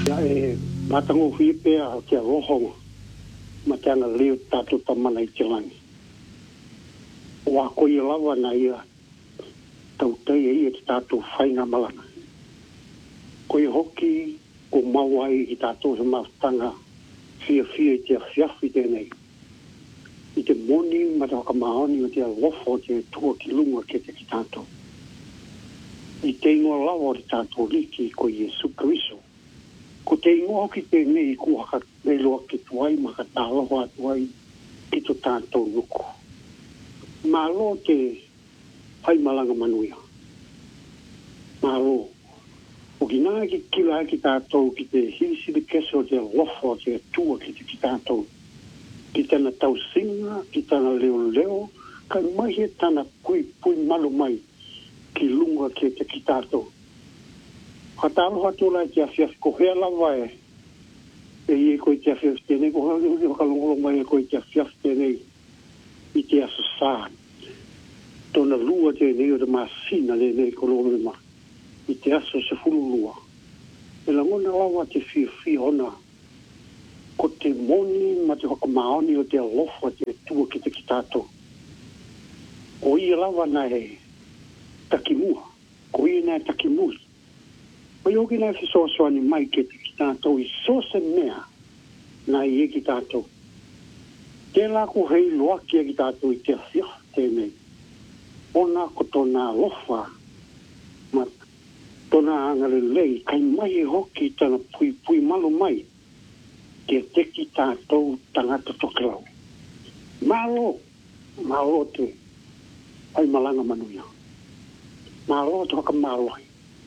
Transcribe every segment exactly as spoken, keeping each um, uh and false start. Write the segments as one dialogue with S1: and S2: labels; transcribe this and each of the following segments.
S1: Ya e matango hipe a ke roho matana leo tatu tamana i te langi. Wa ko i lawa na ia tau tei e te tatu whainga malana. Ko i hoki ko mawai i tatu se maftanga fia fia i te fiafi tēnei. I te moni mata waka maoni o te lofo te tua ki lunga ke te ki tatu. I te ingoa lawa o te tatu liki ko Jesu Kristo. Ko te ingoa ki te nei ku haka nei loa ki tuai maka tāloho atuai ki to tātou nuku. Mā lo te pai malanga manuia. Mā lo. O ki nā ki kila ki tātou ki te hisi de keso te lofo te tua ki te ki tātou. Ki tana tau singa, ki tana leo leo, kai mahi tana kui pui malu mai ki lunga ki te ki tātou. Ha tāloha tūla ki a fiaf ko hea lawa e. E ie koe te a fiaf tēnei, ko hea uri wakalongolo mai e koe te a fiaf tēnei. I te aso sān. Tōna lua tēnei o te māsina le nei ko lōmene ma. I te aso se fulu lua. E la ngona lawa te fia fia ona. Ko te moni ma te whakamaoni o te alofa te tua ki te ki tātou. O ia lawa na e takimua. Ko ia na e takimui. O ioki nai fisoasoani mai ke te ki tātou i sose mea na i e ki tātou. Te lako hei loaki e ki tātou i te awhia tēnei. Ona ko tōna lofa ma tōna angare lei kai mai e hoki tana pui pui malu mai ke te ki tātou tangata tokelau. Malo, malo te ai malanga manuia. Malo te waka maloi.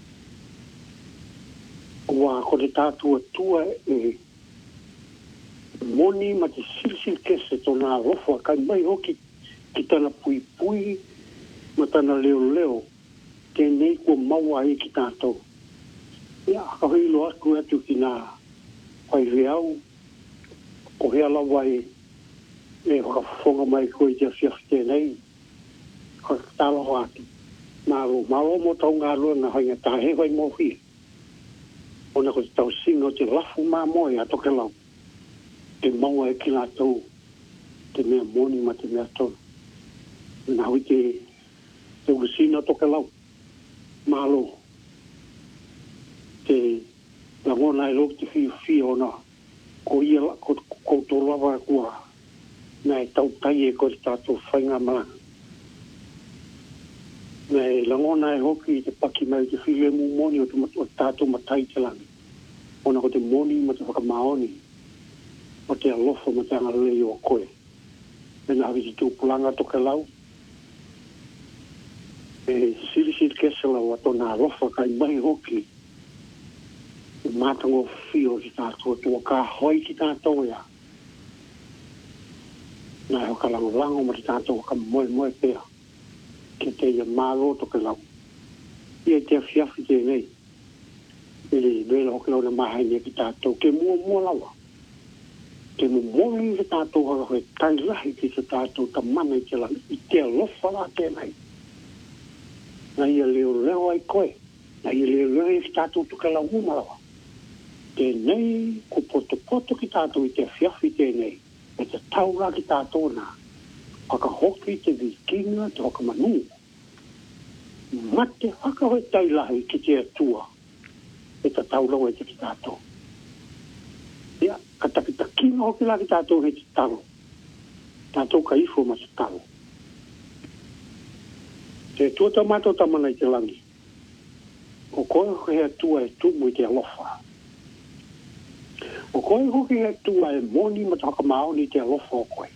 S1: Wa ko te tātua tua e moni ma te silsil kese tōna rofa kai mai hoki ki tana pui pui ma tana leo leo tēnei kua maua e ki tātou. Ia, ka hilo aku atu ki nā pai reau ko hea lawa e e whakafonga mai koe te awhiawhi tēnei ka tāloho atu. Māro, māro mo tau ngā rua na hainga tāhe vai mō hia. Ona ko te tau singa o te lafu mā moe a toke lau. Te maua e ki nā tau. Te mea moni ma te mea tau. Nā hui te te usina toke lau. Mālo. Te langona e lok te whiu whiu ona. Ko ia la, ko koutou lawa kua. Nā e tau tai e ko te tātou whainga malanga. Nā e langona e hoki te paki mai te whiu e mu moni o te tātou matai te langi. Ona ko te moni ma te whakamaoni o te alofa ma te angarelei o koe. E nā hawi te tūpulanga toke lau. E siri siri kese lau ato nā alofa kai mai hoki. E mātango whio ki tātou tua kā hoi ki tātou ea. Nā e hoka lango lango ma te tātou ka moe moe pēa. Ke te ia mālo toke lau. Ia te awhiawhi tēnei. Ele vela hoki lau na mahaine ki tātou. Ke mua mua lawa. Ke mua mua ki tātou haka hoi tai lahi ki te tātou ta mana i te langi. I te alofa la tēnei. Na ia leo leo ai koe. Na ia leo leo ki tātou tuka lau uma lawa. Tēnei ko poto poto ki tātou i te awhiawhi tēnei. E te taura ki tātou nā. Haka hoki te vikinga te haka manu. Mate haka hoi tai lahi ki te atua. E ta taurau e te ki tātou. Ia, ka takita kina hoki la ki tātou he te talo. Tātou ka ifo ma te talo. Te tuata mātou tamana i te langi. O koe hoki he atua e tumu i te alofa. O koe hoki he atua e moni ma te haka maoni i te alofa o koe.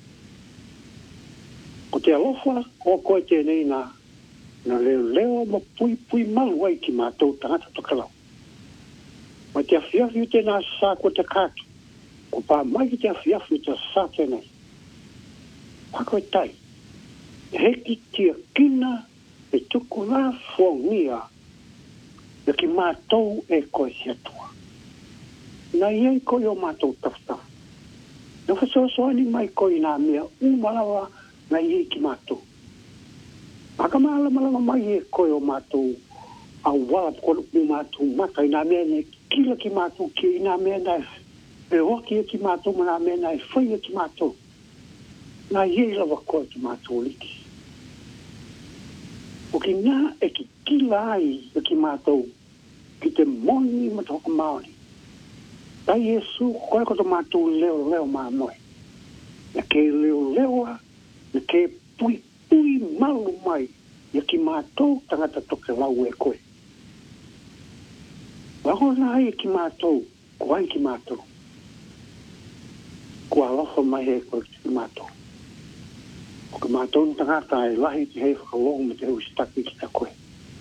S1: O te alofa o koe tēnei nā na leo leo ma pui pui malu ai ki mātou tangata tokalau. Ma te awhiawhi te nā sā ko te kātu. Ko pā mai ki te awhiawhi te sā tēnei. Pako e tai. Heki tia kina e tuku nā whongia na ki mātou e koe si atua. Nā iei koe o mātou taftafu. Na whasoasoani mai koe nā mea umalawa na iei ki mātou. Aka maala malama mai e koe o mātou a wala ko lu mātou mata ina mea ne kila ki mātou ki ina mea na e hoki ki mātou mana mea na e whaia ki mātou. Nā iei lawa koe ki mātou liki. O ki ngā e ki kila ai e ki mātou ki te moni ma toko maoni. Tai Yesu koe koto mātou leo leo mā moe. Na ke leo leoa, na ke pui pui malu mai ia ki mātou tangata toke lau e koe. Waho na ai ki mātou, ko ai ki mātou. Ko alofa mai e koe ki mātou. O ka mātou ni tangata e lahi te hei whakalongo me te hui staki ki ta koe.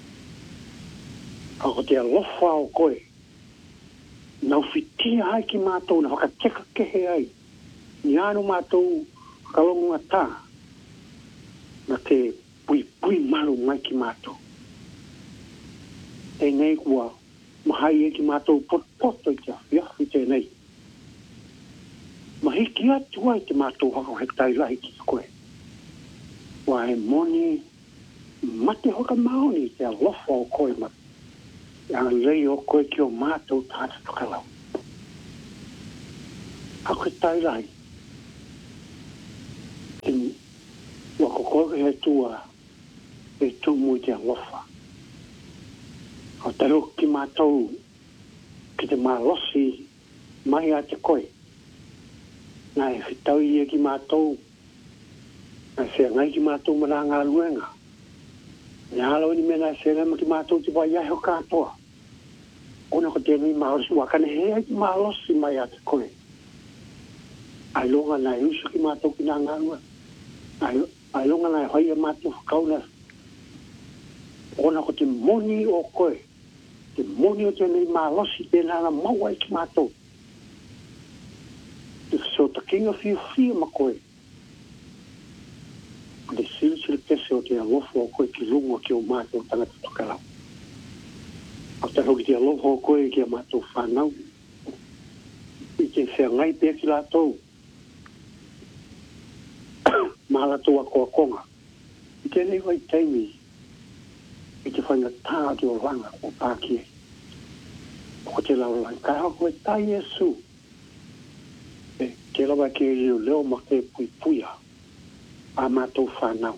S1: Ako te alofa o koe. Nau whitia ai ki mātou, na whakateka kehe ai. Ni anu mātou whakalongo ngā tā. Na te pui pui malu mai ki mātou. E nei kua mahai e ki mātou poto i te awhiahi te nei. Mahiki atu ai te mātou hako he tai lahi ki te koe. Wa e moni mate hoka maoni te alofa o koe ma. Ia lei o koe ki o mātou tāta tukalau. Hako he tai lahi. Te wako koe he tua e tu mui te alofa. O te roki ki mātou ki te mālosi mai a te koe. Nā e whitau i e ki mātou. Nā e whea ngai ki mātou mana ngā luenga. Nā alo ni mena e whea ngai ki mātou te wai ahe o kātoa. Ona ko tēnei mālosi wakane hea ki mālosi mai a te koe. Ai longa nā e usu ki mātou ki nā ngā luenga. Ai longa nā e hoi a mātou whakauna. Ona ko te moni o koe. Te moni o tēnei mālosi tēnā na maua i ki mātou. Te so ta kinga whiu whiu ma koe. Te siri siri pese o te alofa o koe ki lunga ki o mātou tangata tukarau. O te hoki te alofa o koe ki a mātou whanau. I te whea ngai pēr ki lātou. Mālatou a koa konga. I tēnei wai teimi. I te whainga tā te o langa o pākie. O te lau lai kai hako e tai Yesu. E te lawa ke leo leo ma ke pui puia. A mātou whanau.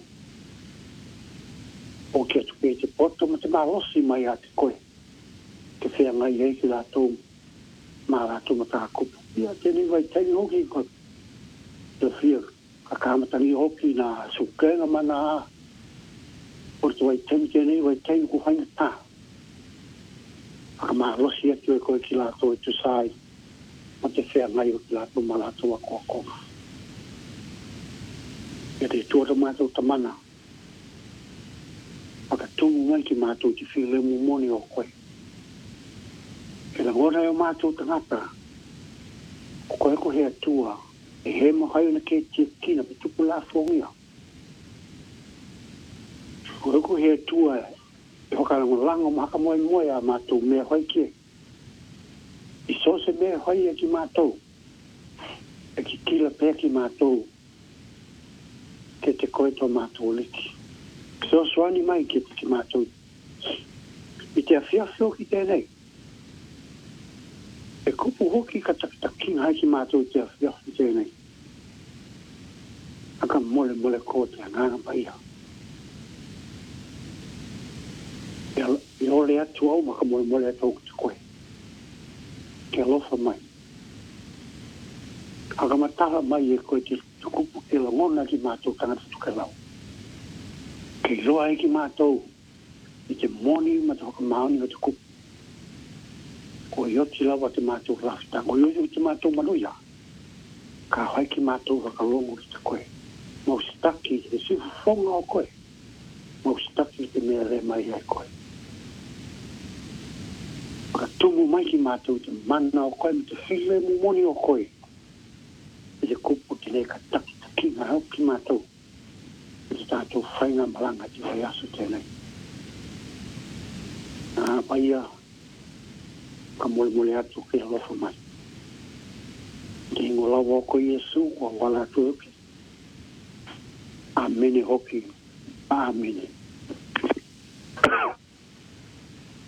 S1: O ke atu pe te poto ma te mālosi mai a te koe. Ke whea ngai ei ki lātou. Mā lātou ma tā kupu. Ia tēnei wai teimi hoki koe. Te whia ka kāmatani hoki nā sukenga mana a. O te wai temi tēnei wai temi ku whainga tā. Aka maa rosi atu e koe ki lātou e tu sāi. Ma te whea ngai o ki lātou ma lātou a koa konga. E te tuata mātou tamana. Aka tungu mai ki mātou ti while mu moni o koe. Ke la ngora e o mātou tangata. O koe ko hea tua. E he mahai na ke tia kina pe tupu la whongia. Ko ko he tua e hoka lango lango maka moe moe a mātou mea hoi kie. I so se mea hoi e ki mātou. E ki kila pēr ki mātou. Ke te koe tō mātou liki. So soani mai ke te ki mātou. I te awhiawhio ki tēnei. E kupu hoki ka takitaking hai ki mātou te awhiawhio ki tēnei. Aka mole mole ko te angana paia. I ole atu au maka moe mole atu au te koe. Ke alofa mai. Aka matala mai e koe te tukupu ke langona ki mātou tangata tukarau. Ke roa e ki mātou. I te moni ma te hoka maoni o te kupu. Ko i oti lawa te mātou rafta. Ko i oti te mātou manuia. Ka hoi ki mātou wakalongo ki te koe. Mau staki te sifu fonga o koe. Mau staki te mea re mai e koe. Ka tumu mai ki mātou te mana o koe me te while mu moni o koe. E te kupu te le ka taki ta ki ngā hau ki mātou. E te tātou whainga malanga te vai aso tēnei. Nā paia ka mole mole atu ke alofa mai. Te ingo lawa o koe Yesu o wala atu hoki. Amene hoki. Amene.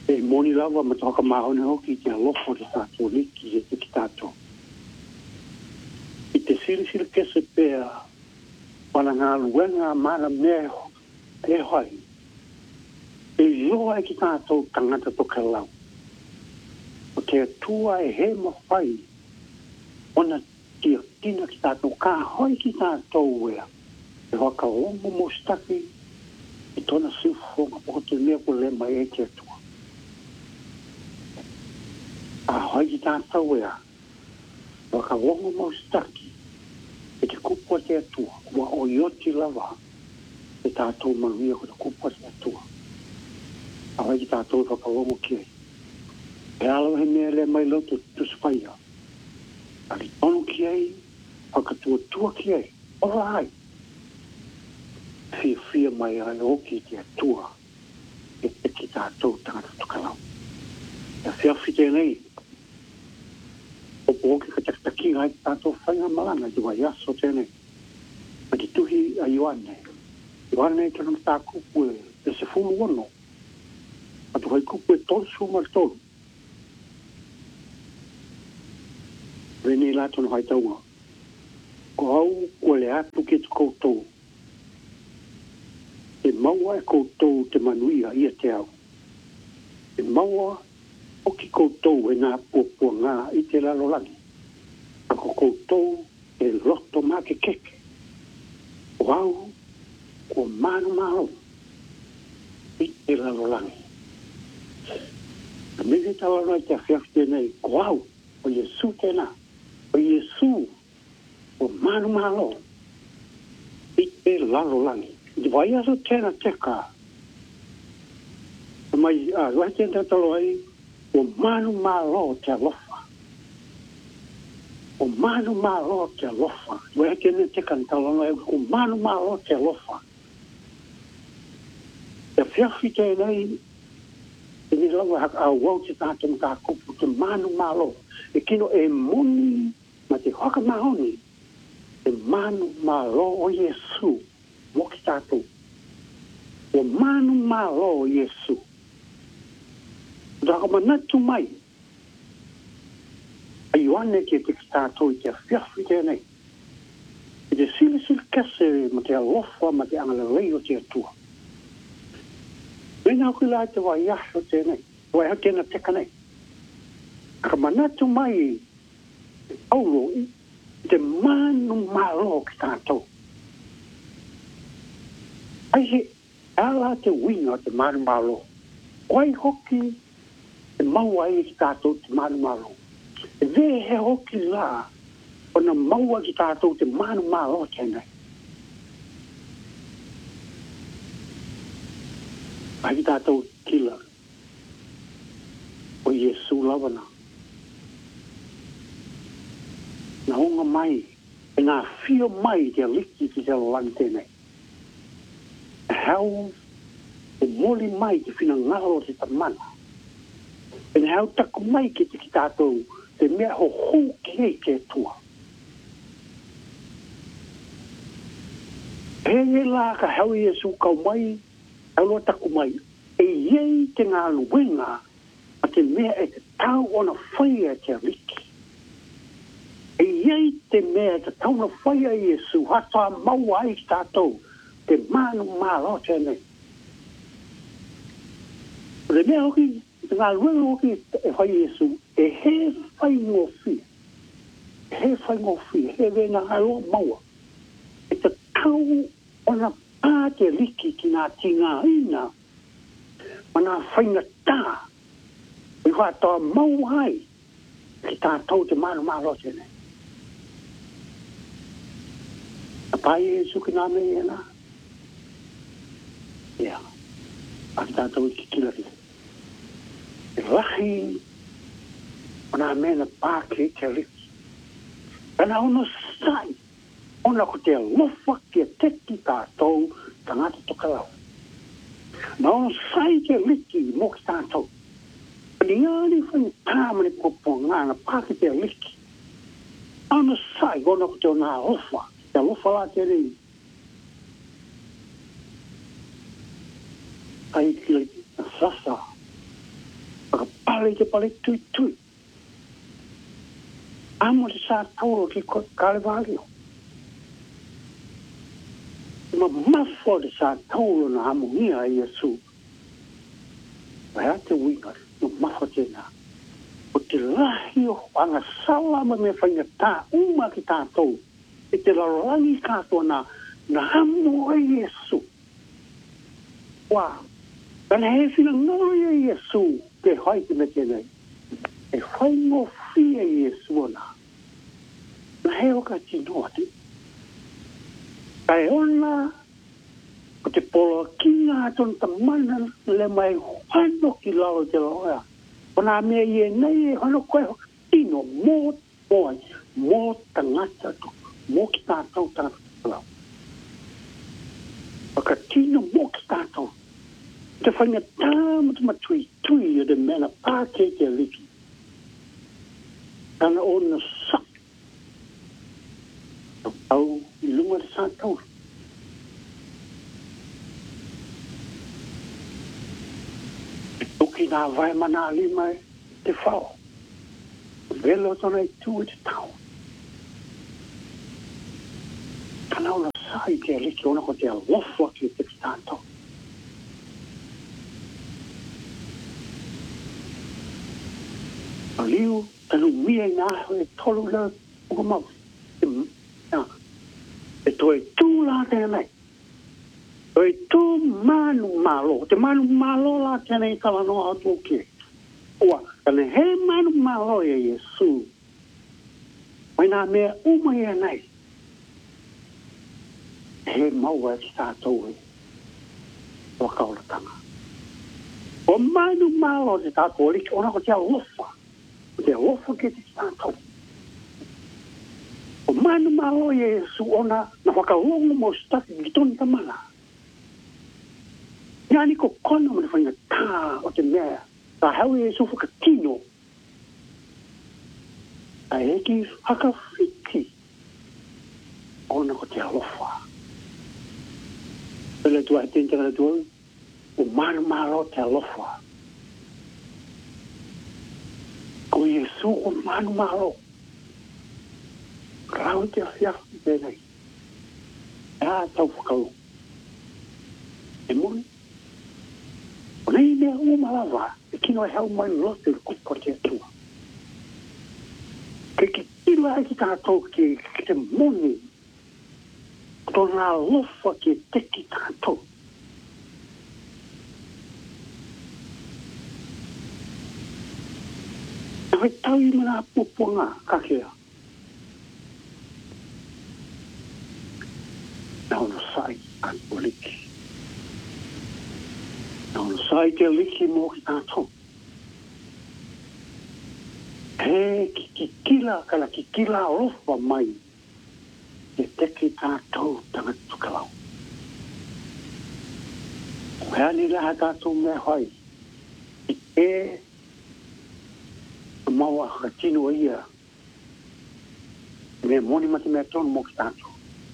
S1: E moni lava ma toka mahone hoki te alofo te tātou liki e te ki tātou. I te siri siri kese pēa wana ngā luenga mana mea e hoi. E loa e ki tātou tangata toka lau. O te atua e he mawhai ona tia tina ki tātou ka hoi ki tātou ea. E waka ongo mo staki i tona siufonga poko te mea ko lema e te atua. A hoi ki tātou ea. Waka ongo mo staki e te kupua te atua. Wa o ioti lava e tātou manuia ko te kupua te atua. A hoi ki tātou waka ongo kia. E alo he mea le mai loto tuspaia. Ali tono kia i, waka tua tua kia i. Ora hai. Fia fia mai ai oki te atua. E te ki tātou tangata tukalau. E fia fite nei. O poki ka takitaki ngai tātou whainga malanga i wai aso tēnei. Ma ki tuhi a Ioane. Ioane e tana tā kupu e se fulu ono. Ma tu hai kupu e tolsu ma tolu. Rene la tono hai taua. Ko au ko le atu ke te koutou. E maua e koutou te manuia ia te au. E maua o ki koutou e nā pua ngā i te lalolangi. A ko koutou e loto mā ke keke. O au ko manu maro i te lalolangi. A mene tawa noi te awhiawhi tēnei, ko au o Yesu tēnā. O Yesu o manu maro i te lalolangi. I te vai aso tēnā teka. Mai a roi tēnā talo ai, o manu malo te alofa. O manu malo te alofa. Wea kene te kantalona e o manu malo te alofa. Te whiawhi tēnei, e ni lawa haka a wau te tātou kā kupu te manu malo. E kino e muni ma te haka mahoni. Te manu malo o Yesu. Moki tātou. O manu malo o Yesu. Daka manatu mai. A Ioane ke te tātou i te whiawhi tēnei. I te sili sili kase ma te alofa ma te angalalei o te atua. Mena aku lai te wai aso tēnei. Wai hakena teka nei. Daka manatu mai te paulo i te manu malo ki tātou. Ai he ala te winga te manu malo. Wai hoki e maua e ki tātou te manu malo. E ve he hoki la o na maua ki tātou te manu malo tēnei. Ai ki tātou kila o Yesu lawana. Na honga mai e ngā whio mai te liki ki te langi tēnei. E hau e moli mai te whina ngaro te tamana. E hau taku mai ki te ki tātou te mea ho hou ki hei ke tua. E e la ka hau Yesu kau mai, hau loa taku mai, e iei te ngā luenga a te mea e te tau ona whaia te riki. E iei te mea e te tau na whaia Yesu, hata maua ai ki tātou, te manu malo tēnei. Te mea hoki, ngā luenga hoki e whai Yesu, e he whai ngō whia. E he whai ngō whia, he venga halo maua. E te tau ona pā te riki ki ngā tinga ina, ma ngā whainga tā. I whātua mau hai, ki tātou te manu malo tēnei. A pai Yesu ki ngā mea e nā. Ia, a ki tātou i ki kila ki. E lahi, o nā mea na pā ki te riki. Kana ono sai, ona ko te lofa ki a teki tātou tangata tokalau. Na ono sai te riki mo ki tātou. Ni ngāri whani tāmani popo ngā na pā ki te riki. Ono sai, ona ko te o nā lofa. Te lofa la te rei. Ai ki na sasa. pale te pale tui tui. Amo te sa toro ki Kalvario. Ma mafo te sa toro na amo nia i Yesu. Vai te winga, no mafo tēnā. O te lahi o anga sawa ma me whainga tā uma ki tātou. E te larangi kātua na, na amo i Yesu. Wā, kana he whina ngoi i Yesu, te hai te me tēnei. E whai ngō whia i Yesu ona. Na he oka tinoa te. Kai ona, o te polo kinga aton ta mana le mai whano ki lau te loa. Ona mea i e nei e hono koe ho tino mō toi, mō tangata to, mō ki tātou tātou lau. Waka tino mō ki tātou. Te whainga tāmata matui tui o te mena pāke te liki. Kana o na sak. Au i lunga te sātou. Ki nā vai mana lima te whao. Velo tona i tū te tau. Kana ona sai te aliki ona ko te alofua ki te tātou. A liu, tanu mia i nā e tolu la uko mau. E toi tū la tēnei nei. Toi tū manu malo. Te manu malo la tēnei kala noa atu ke. Ua, kane he manu malo e Yesu. Mai nā mea uma e nei. He maua ki tātou e. Wakauratanga. O manu malo te tātou liki, ona ko te alofa. Te alofa ke te tātou. O manu malo e Yesu ona na wakalongo mo staki ki toni tamana. Nani ko kono mo whainga tā o te mea. Tā hau e Yesu whakatino. A eki whakawhiti. Ona ko te alofa. Pele tua e tentara tua. O manu malo te alofa. Ko Yesu o manu malo. Rau te awhiafi tēnei. Ea tau whakau. E muni. O nei mea umalawa. E kino e hau mai lote le kupo te atua. Ke ki tila e ki tātou ki, ki te muni. Ko nā lofa ki te ki tātou. Nā hoi tau i mana pupunga kakea. Nā ono sai atu liki. Nā ono sai te liki mō ki tātou. He ki ki kila, kala ki kila orofa mai. Te teki tātou tanga tukalau. Hea ni laha tātou mea hoi. I te maua hakatino ia. Me moni mati mea tonu mō ki tātou.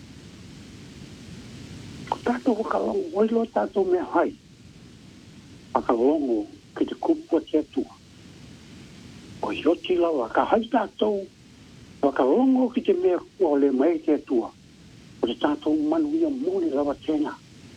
S1: Ko tātou wakalongo, oilo tātou mea hai. Wakalongo ki te kupua te atua. O ioti lawa, ka hai tātou. Wakalongo ki te mea kua o le mai te atua. O te tātou manuia moni lawa tēnā.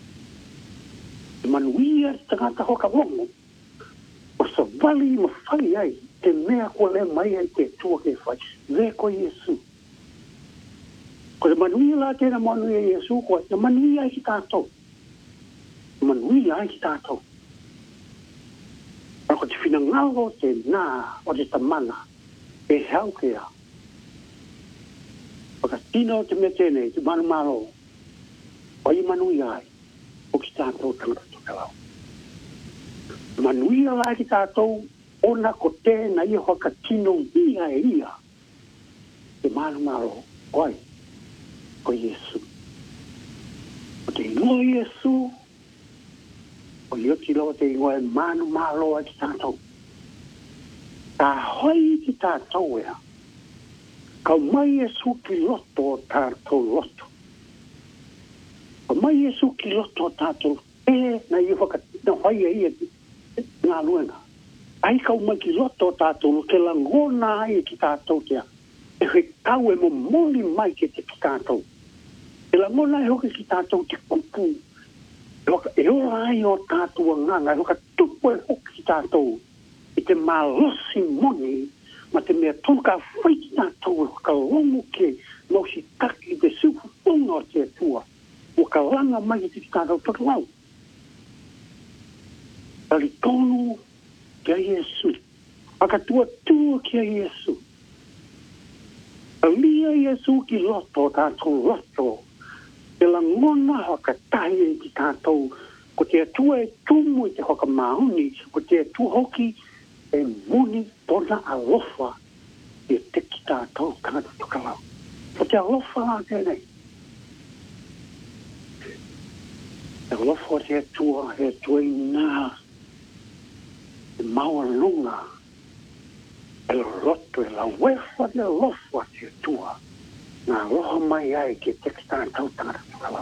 S1: Te manuia tangata wakalongo. O sa wali ma whali ai. Te mea kua le mai ai te atua ke whai. Ve ko Yesu. Ko te manuia la tēnā manuia Yesu koe, te manuia ai ki tātou. Te manuia ai ki tātou. Ko te whinangalo te nā o te tamana, e hau kea. Waka tino te me tēnei, te manu malo, o i manuia ai, o ki tātou tangata tukalau. Manuia lai ki tātou, ona ko tēna ia waka tino ia e ia. Te manu malo, oi. O Yesu. O te ingoa Yesu. O ioti loa te ingoa e manu māloa ki tātou. Tā hoi ki tātou ea. Kau mai Yesu ki loto o tātou loto. Kau mai Yesu ki loto o tātou. E na i whaka, na hoi e ia ngā luenga. ai kau mai ki loto tātou ke la ngona ai ki tātou tia. E he kau e mo moli mai ke te ki tātou. E la ngona e hoki ki tātou te kupu. E waka e ora ai o tātou nganga, e waka tupu e hoki ki tātou. I te malosi moni, ma te mea tūka whai ki tātou, e waka longu ke no si taki te sufu punga o te tua. Waka langa mai ki ki tātou takilau. Tari tonu kia Yesu. Aka tua tua kia Yesu. Alia Yesu ki loto tātou loto. Te la ngona haka tahi e ki tātou. Ko te atua e tumu i te hoka mauni. Ko te atua hoki e muni pona alofa. E te ki tātou kātu tukalau. Ko te alofa la tēnei. Te alofa te atua, e atua i nā. E maua lunga. E roto e la wefa de lofa te tua. Nā roha mai ai ke te ki tātou tangata tukalau.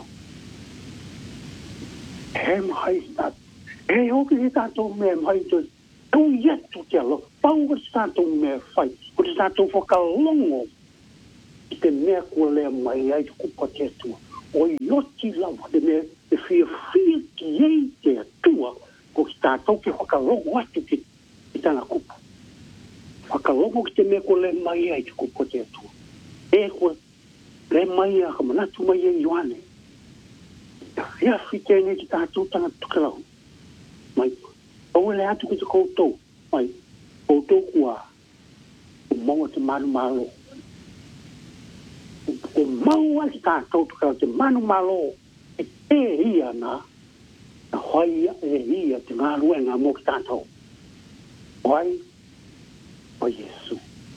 S1: He mahai nā. E hoki he tātou mea mahai tu. Tu yetu te alo. Pau ka te tātou mea whai. Ko te tātou whakalongo. I te mea kua lea mai ai te kupa te tua. O ioti lawa te mea e whia whia ki ei te tua. Ko ki tātou ke whakalongo atu ki, ki tana kupa. Whakalongo ki te mea ko le mai ai te kupa te atua. E ko le mai a ka manatu mai e Ioane. Ia whiawhi tēne ki tātou tanga tukalau. Mai, au le atu ki te koutou. Mai, koutou kua o maua te manu malo. O maua ki tātou tukalau te manu malo. E te ia na na hoia e ia te ngā ruenga mō ki tātou. Hoi, o Yesu.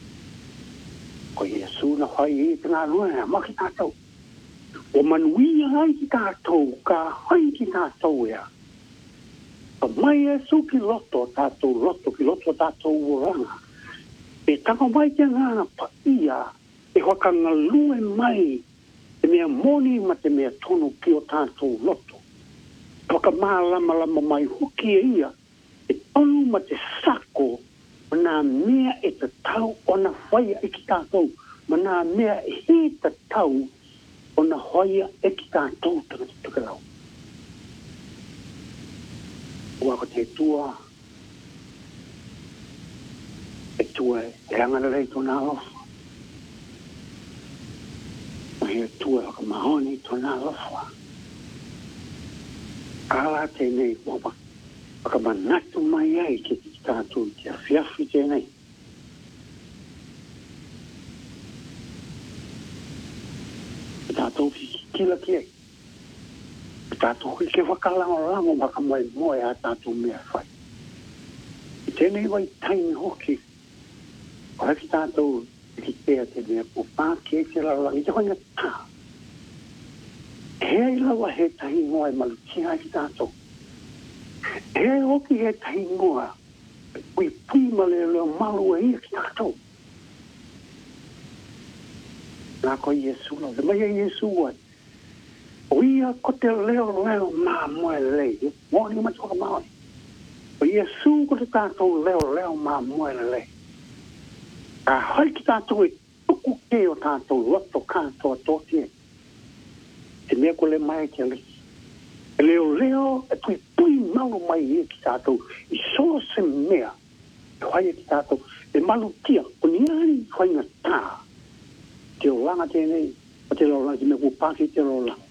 S1: O Yesu na hoi e te ngā ruenga mō ki tātou. O manuia ai ki tātou, ka hoi ki tātou ea. Ka mai Yesu ki loto tātou, loto ki loto tātou uranga. E taka mai te ngā pa ia, e waka ngalue mai, te mea moni ma te mea tonu ki o tātou loto. Waka maa lama lama mai huki e ia, e tonu ma te sako, ma nā mea e te tau o na whaia e ki tātou, ma nā mea e he te tau o na whaia e ki tātou tanga te tukarau. Waka te tua, e tua e angana rei tōna alofa. Ma he tua waka mahoni tōna alofa. Ala tēnei wapa. Waka manatu mai ai ke ki tātou te awhiawhi tēnei. Ke tātou ki kila ki ei. Ke tātou ki ke wakalango lango maka mai moe a tātou mea whai. Ke tēnei wai taini hoki. Koe ki tātou ki tea te mea po pāke te lalangi te hoinga tā. He lawa he tahi ngoa e malukia ki tātou. He hoki he tahi ngoa. Pui pui male leo malu e ia ki tātou. Nā koe Yesu lau. Le mai e Yesu wai. O ia ko te leo leo mā moe lei. Mōni ma tuka maoni. O Yesu ko te tātou leo leo mā moe lei. Ka hoi ki tātou e tuku ke o tātou loto kātoa tōtie. Te mea ko le mai ke le. E leo leo e pui pui malu mai e ki tātou. I soa se mea. E whai e ki tātou. E malu tia. O ni ngāni whai ngā tā. Te o langa tēnei. O te lo langa. Te mea kupaki te lo langa.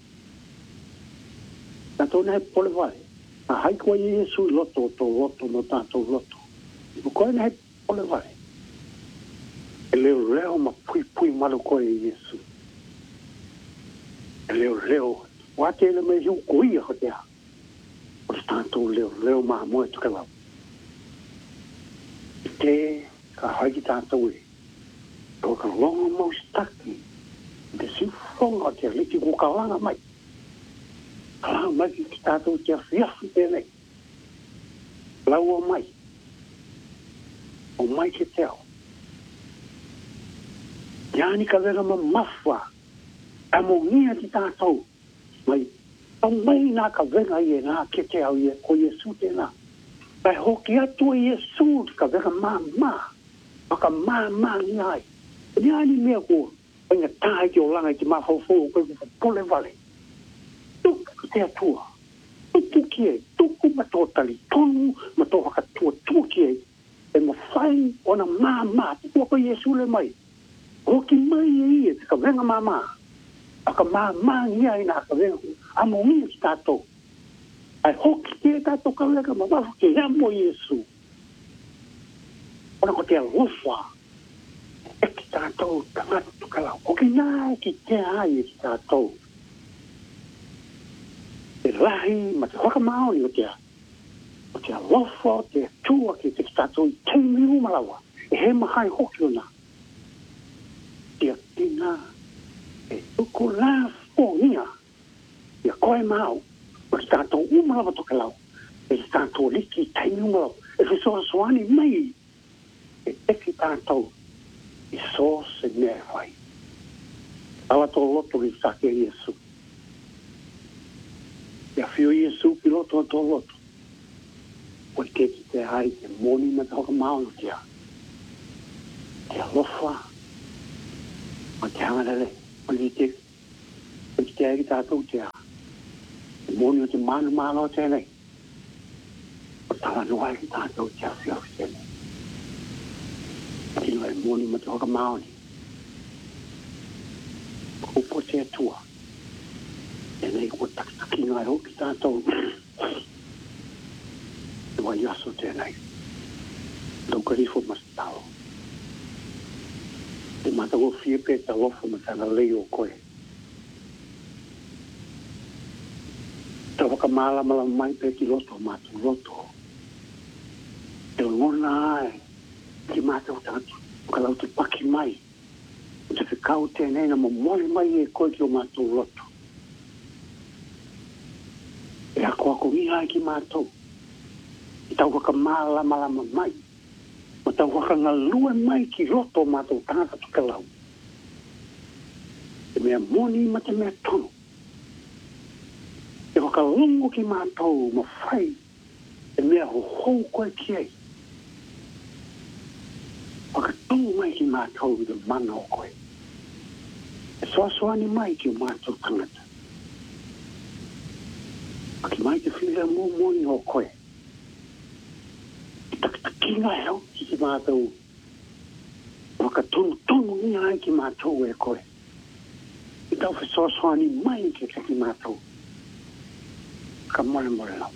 S1: Tātou nei pole vai. A hai kua Yesu loto to loto no tātou loto. O koe nei pole vai. E leo leo ma pui pui malu koe Yesu. Leo leo, wate ele me hiu kuia ho tea. O te tātou leo, leo maa moe tukalau. I te, ka hai ki tātou e. Ko ka longa mau staki. Te si whonga o te liki ko ka langa mai. Ka langa mai ki tātou te awhiawhi tēnei. Laua mai. O mai ke teo. Iani ka vera ma mawha. A mo ngia ki tātou. Mai, tau mai nā ka venga i e nā ke te au i e ko Yesu tēnā. Pai hoki atu e Yesu ka veka mama. Maka mama ni ai. Ni ai ni mea ko. Painga taha ki o langa ki mawhauwhau koe ko pole vale. Tuku te atua. Tuku ki e. Tuku matotali. Tonu matohaka tua tua ki e. E mawhai ona mama. Tuku ako Yesu le mai. Hoki mai e ia. Ka venga mama. Aka mama ni ai na ka venga. Amo mingi ki tātou. Ai hoki te tātou ka leka mawafu ke amo Yesu. Ona ko te alofa. E ki tātou tangatu kalau. O ki nai ki te ai e ki tātou. Te lahi ma te whakamaoni o te a. O te alofa o te tua ki te ki tātou i teimi umalawa. E he mahai hoki ona. Te atina. E tuku la fōngia. Ia koe mau. O ki tātou umalawa toke lau. E ki tātou liki teimi umalawa. E ki soa soani mai. E eki tātou. I so se mea whai. Awa tō loto ki tāke Yesu. Ia whio Yesu pi loto tō loto. O i te ki te hai te moni ma te hoka maono tia. Te alofa. Ma te hangarele. O i te. O i te egi tātou tia. Te moni o te manu mano o tēnei. O tawa noa egi tātou tia whio tēnei. Tino e moni ma te hoka maoni. Upo te atua. E nei kua taktakino e hoki tātou. E wai aso tēnei. Tau karifo mastao. Te matago fie pe ta lofa ma tana leo koe. Ta waka mala mala mai pe ki loto matu loto. E ngona ai. Ki mātou tātu, ka lau te paki mai. O te whikau tēnei na momoli mai e koe ki o mātou roto. E ako ako miha ki mātou. I tau waka māla malama mai. Ma tau waka ngalue mai ki roto mātou tāta tuka lau. E mea moni ma te mea tono. E waka longo ki mātou ma whai. E mea ho hou koe ki ei. Whakatungu mai ki mātou i te mana o koe. E soasoani mai ki o mātou tangata. Aki mai te whira mō mōni o koe. I takitakinga e au ki ki mātou. Whakatunu tunu ni ai ki mātou e koe. I tau whi soasoani mai ki ki mātou. Ka mole mole lau.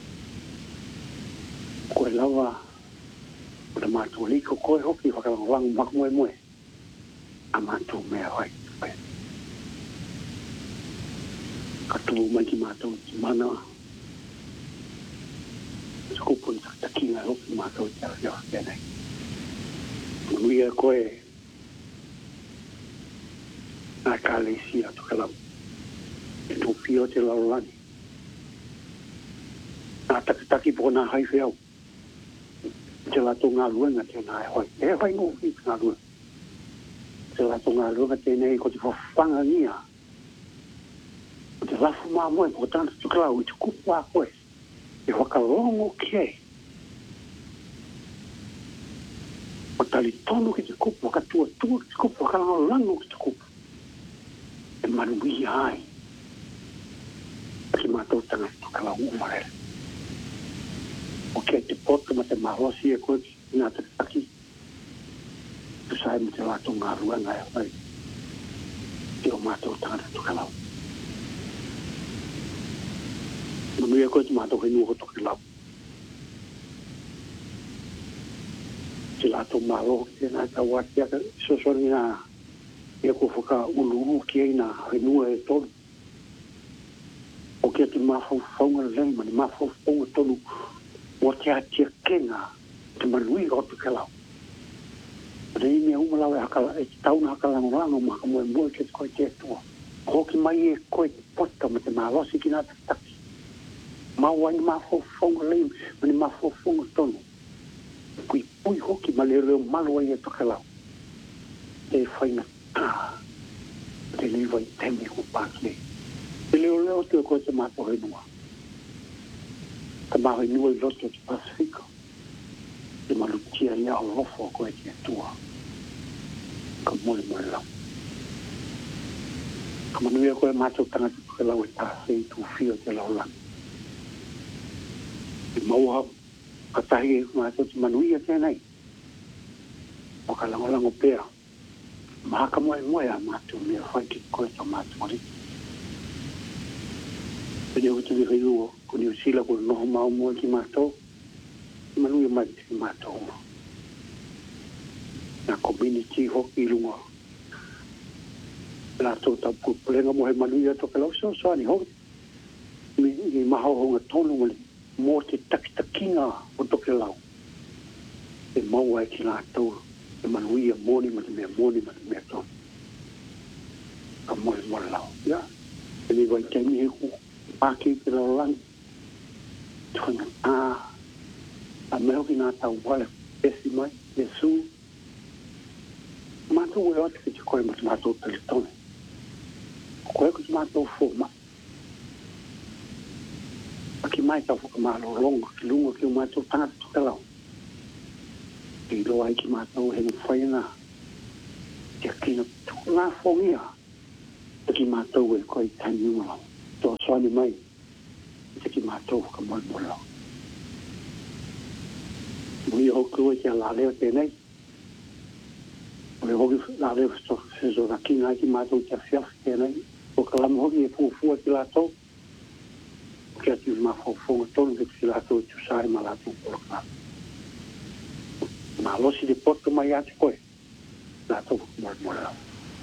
S1: Koe lawa. O te mātou liko koe hoki whakalangolangu maku moe moe. A mātou mea wai. Ka tū mai ki mātou ki mana. Skupu ni taktakinga hoki mātou te ara jawa tēnei. Nuia koe. Nā kā leisi atu ka lau. E tū pio te laulani. Nā takitaki po nā haiwhi au. Te lato ngā luenga tēnā e hoi. E hoi ngō ki ngā luenga. Te lato ngā luenga tēnei ko te whawhanga nia. O te lafu mā moe ko tāna tuklau i te kupu a koe. E whakalongo ki e. O tali tono ki te kupu, wakatua tua ki te kupu, wakalango lango ki te kupu. E manui ai. Aki mātou tanga tuklau umarele. O ke te poto ma te mahosi e koe ki ngā te taki. Tu sai ma te lato ngā ruanga e whai. Te o mātou tangata tukalau. Nui e koe te mātou hei nuho tukalau. Te lato malo ki ngā tau wati aka sosori ngā e ko whaka ulu ki ei ngā hei nuho e tonu. O ke te mawhau whaunga lei ma ni mawhau whaunga tonu. O te atia kenga, te manui o te kalau. Rei mea umalau e hakala, e te tauna hakalango rango maka moe moe ke te koe te atua. Hoki mai e koe te pota ma te mahalosi ki nā te taki. Mau ai ni mawhauwhaunga lei, ma ni mawhauwhaunga tonu. Kui pui hoki ma le reo malu ai e te kalau. Te whaina tā. Te liwa i temi ko pāki. Te leo leo te koe te mātou he nua. ka maho i nua i loto te Pasifika. Te malutia ia o lofo koe te atua. Ka mole mole lau. Ka manuia koe mātou tangata ke lau e tāsei tu fio te lau lang. I mauha ka tahi e mātou te manuia tēnei. O ka langolango pēr. Mahaka moe moe a mātou mea whaiti koe ta mātou ri. Pene o te lihi uo, ko ni usila ko noho mau moe ki mātou. Manuia mai te mātou. Nā community hoki i lunga. Nā tō tau kupulenga mohe manuia toke lau so so ani hoki. Mi, mi maho honga tonu mali mō te takitakinga o toke lau. E mau ai ki nā tau. E manuia mōni mali mea mōni mali mea tonu. Ka mole mole lau. Ia. E ni wai taimi he ku. Pāki te lau langi. Tuna ā. A meho ki nā tau wale. Esi mai. Esu. Mātou e ati ki te koe mati mātou teletone. Koe ko te mātou fō mai. Aki mai tau whaka mālo longa. Ki lunga ki o mātou tangata tuka lau. Ki loa i ki mātou he whaina. Ki a kina tuka ngā whongia. Ki mātou e koe tani uma lau. Tō soani mai. Ki mātou whaka moi mo lau. Mui hoku e ki a la leo tēnei. Mui hoki la leo se so na ki ngā ki mātou ki a whiawhi tēnei. O ka lamu hoki e fuufua ki lātou. Ki ati ma fuufunga tonu ki lātou tu sāi ma lātou poloka. Ma losi de poto mai ati koe. Lātou whaka moi mo lau.